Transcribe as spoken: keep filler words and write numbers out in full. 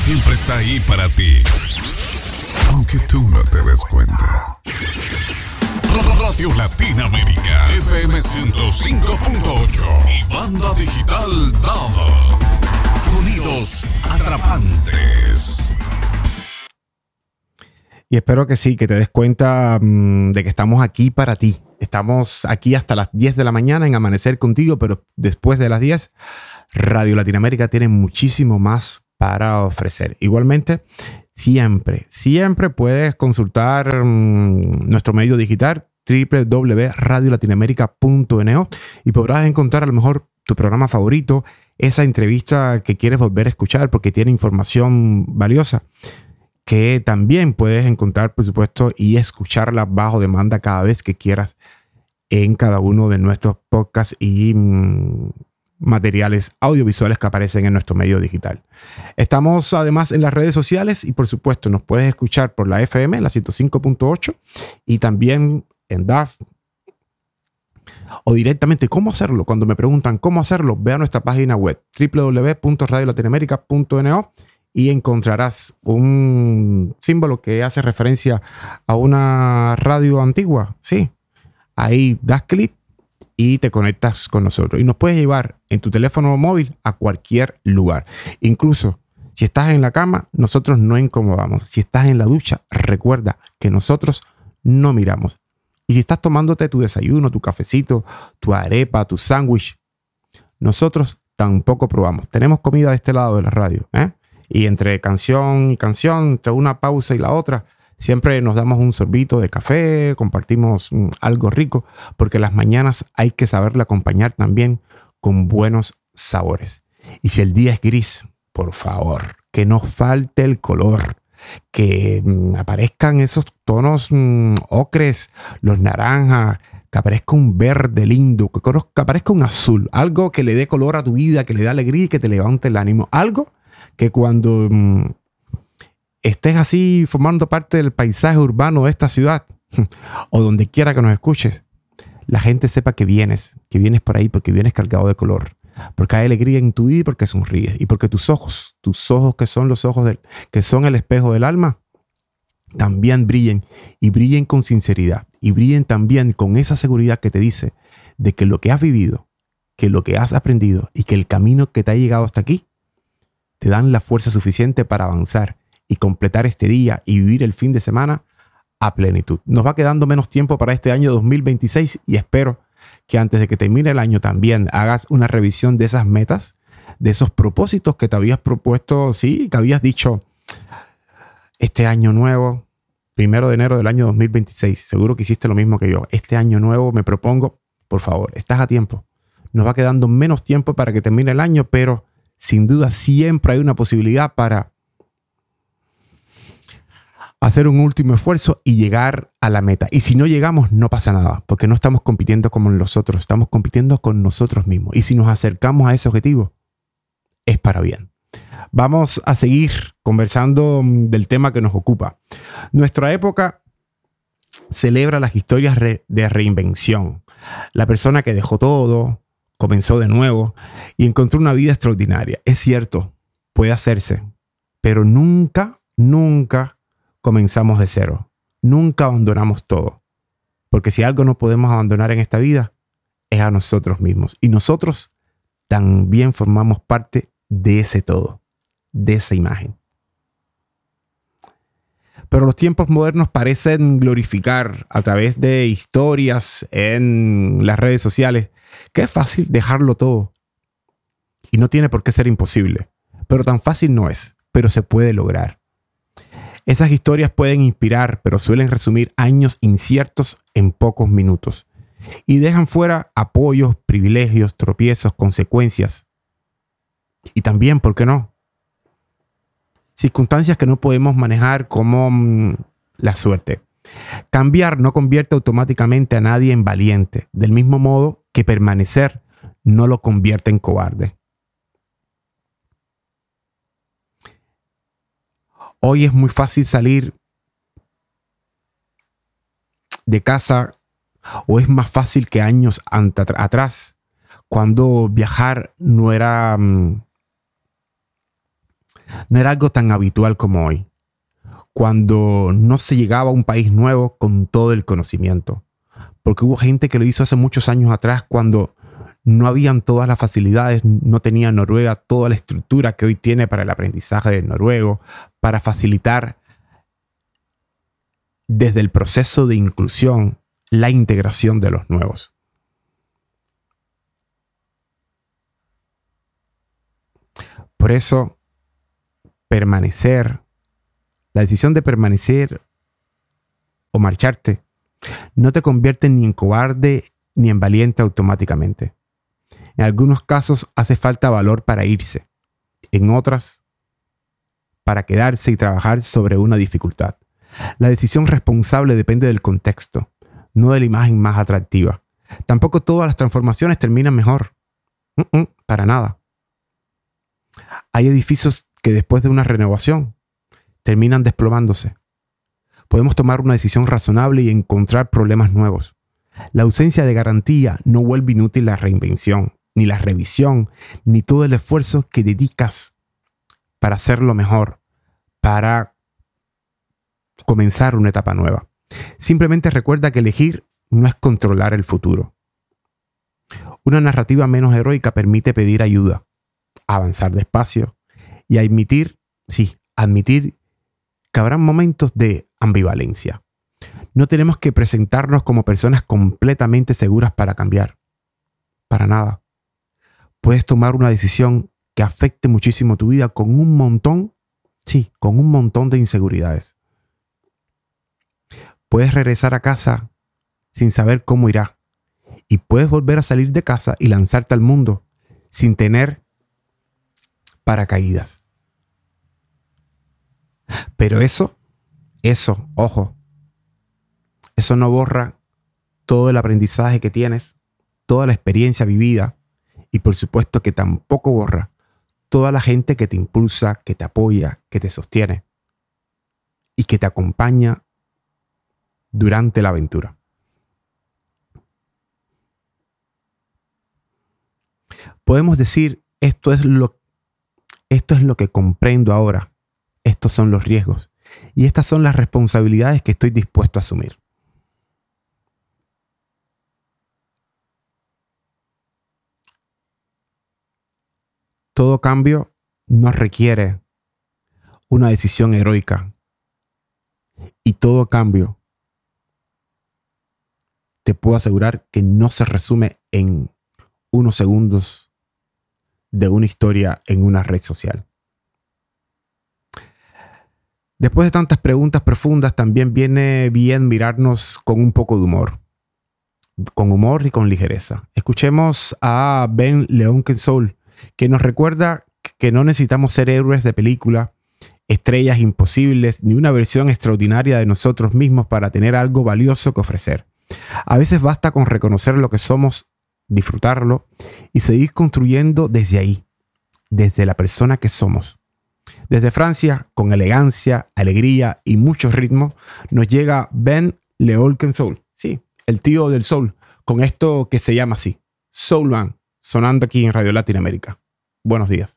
siempre está ahí para ti, aunque tú no te des cuenta. Radio Latinoamérica, F M ciento cinco punto ocho y banda digital Dava. Sonidos atrapantes. Y espero que sí, que te des cuenta mmm, de que estamos aquí para ti. Estamos aquí hasta las diez de la mañana en Amanecer Contigo, pero después de las diez, Radio Latinoamérica tiene muchísimo más para ofrecer. Igualmente, siempre, siempre puedes consultar mmm, nuestro medio digital doble u doble u doble u punto radio latinoamérica punto n o y podrás encontrar a lo mejor tu programa favorito, esa entrevista que quieres volver a escuchar porque tiene información valiosa, que también puedes encontrar, por supuesto, y escucharla bajo demanda cada vez que quieras en cada uno de nuestros podcasts y mmm, materiales audiovisuales que aparecen en nuestro medio digital. Estamos además en las redes sociales y, por supuesto, nos puedes escuchar por la F M, la ciento cinco punto ocho, y también en D A F o directamente. ¿Cómo hacerlo? Cuando me preguntan cómo hacerlo, ve a nuestra página web doble u doble u doble u punto radio latinoamérica punto n o y encontrarás un símbolo que hace referencia a una radio antigua. Sí, ahí das clic y te conectas con nosotros y nos puedes llevar en tu teléfono móvil a cualquier lugar. Incluso si estás en la cama, nosotros no incomodamos. Si estás en la ducha, recuerda que nosotros no miramos. Y si estás tomándote tu desayuno, tu cafecito, tu arepa, tu sándwich, nosotros tampoco probamos. Tenemos comida de este lado de la radio, ¿eh? Y entre canción y canción, entre una pausa y la otra, siempre nos damos un sorbito de café, compartimos mm, algo rico, porque las mañanas hay que saberle acompañar también con buenos sabores. Y si el día es gris, por favor, que no falte el color. Que mmm, aparezcan esos tonos mmm, ocres, los naranjas, que aparezca un verde lindo, que, que aparezca un azul, algo que le dé color a tu vida, que le dé alegría y que te levante el ánimo, algo que cuando mmm, estés así formando parte del paisaje urbano de esta ciudad o donde quiera que nos escuches, la gente sepa que vienes, que vienes por ahí porque vienes cargado de color. Porque hay alegría en tu vida y porque sonríes. Y porque tus ojos, tus ojos que son los ojos del, que son el espejo del alma, también brillen y brillen con sinceridad. Y brillen también con esa seguridad que te dice de que lo que has vivido, que lo que has aprendido y que el camino que te ha llegado hasta aquí, te dan la fuerza suficiente para avanzar y completar este día y vivir el fin de semana a plenitud. Nos va quedando menos tiempo para este año dos mil veintiséis y espero que antes de que termine el año también hagas una revisión de esas metas, de esos propósitos que te habías propuesto, sí, que habías dicho este año nuevo, primero de enero del año dos mil veintiséis. Seguro que hiciste lo mismo que yo. Este año nuevo me propongo, por favor, estás a tiempo. Nos va quedando menos tiempo para que termine el año, pero sin duda siempre hay una posibilidad para hacer un último esfuerzo y llegar a la meta. Y si no llegamos, no pasa nada, porque no estamos compitiendo como los otros, estamos compitiendo con nosotros mismos. Y si nos acercamos a ese objetivo, es para bien. Vamos a seguir conversando del tema que nos ocupa. Nuestra época celebra las historias re- de reinvención. La persona que dejó todo, comenzó de nuevo y encontró una vida extraordinaria. Es cierto, puede hacerse, pero nunca, nunca comenzamos de cero. Nunca abandonamos todo. Porque si algo no podemos abandonar en esta vida, es a nosotros mismos. Y nosotros también formamos parte de ese todo, de esa imagen. Pero los tiempos modernos parecen glorificar a través de historias en las redes sociales que es fácil dejarlo todo. Y no tiene por qué ser imposible. Pero tan fácil no es, pero se puede lograr. Esas historias pueden inspirar, pero suelen resumir años inciertos en pocos minutos. Y dejan fuera apoyos, privilegios, tropiezos, consecuencias. Y también, ¿por qué no?, circunstancias que no podemos manejar como mmm, la suerte. Cambiar no convierte automáticamente a nadie en valiente, del mismo modo que permanecer no lo convierte en cobarde. Hoy es muy fácil salir de casa, o es más fácil que años atrás, cuando viajar no era, No era algo tan habitual como hoy, cuando no se llegaba a un país nuevo con todo el conocimiento. Porque hubo gente que lo hizo hace muchos años atrás cuando no habían todas las facilidades, no tenía Noruega toda la estructura que hoy tiene para el aprendizaje del noruego, para facilitar desde el proceso de inclusión la integración de los nuevos. Por eso, permanecer, la decisión de permanecer o marcharte, no te convierte ni en cobarde ni en valiente automáticamente. En algunos casos hace falta valor para irse. En otras, para quedarse y trabajar sobre una dificultad. La decisión responsable depende del contexto, no de la imagen más atractiva. Tampoco todas las transformaciones terminan mejor. Uh-uh, para nada. Hay edificios que después de una renovación terminan desplomándose. Podemos tomar una decisión razonable y encontrar problemas nuevos. La ausencia de garantía no vuelve inútil la reinvención, ni la revisión, ni todo el esfuerzo que dedicas para hacerlo mejor, para comenzar una etapa nueva. Simplemente recuerda que elegir no es controlar el futuro. Una narrativa menos heroica permite pedir ayuda, avanzar despacio y admitir, sí, admitir que habrán momentos de ambivalencia. No tenemos que presentarnos como personas completamente seguras para cambiar. Para nada. Puedes tomar una decisión que afecte muchísimo tu vida con un montón, sí, con un montón de inseguridades. Puedes regresar a casa sin saber cómo irá. Y puedes volver a salir de casa y lanzarte al mundo sin tener paracaídas. Pero eso, eso, ojo, eso no borra todo el aprendizaje que tienes, toda la experiencia vivida y por supuesto que tampoco borra toda la gente que te impulsa, que te apoya, que te sostiene y que te acompaña durante la aventura. Podemos decir, esto es lo, esto es lo que comprendo ahora. Estos son los riesgos y estas son las responsabilidades que estoy dispuesto a asumir. Todo cambio no requiere una decisión heroica y todo cambio te puedo asegurar que no se resume en unos segundos de una historia en una red social. Después de tantas preguntas profundas, también viene bien mirarnos con un poco de humor. Con humor y con ligereza. Escuchemos a Ben Leonkensoul, que nos recuerda que no necesitamos ser héroes de película, estrellas imposibles, ni una versión extraordinaria de nosotros mismos para tener algo valioso que ofrecer. A veces basta con reconocer lo que somos, disfrutarlo y seguir construyendo desde ahí, desde la persona que somos. Desde Francia, con elegancia, alegría y mucho ritmo, nos llega Ben Leonkensoul, sí, el tío del soul, con esto que se llama así, Soul Man, sonando aquí en Radio Latinoamérica. Buenos días.